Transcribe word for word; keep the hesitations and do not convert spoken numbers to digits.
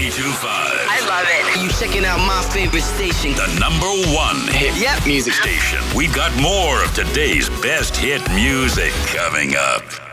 ninety-two point five. I love it. You checking out my favorite station. The number one hit Yep. music station. We've got more of today's best hit music coming up.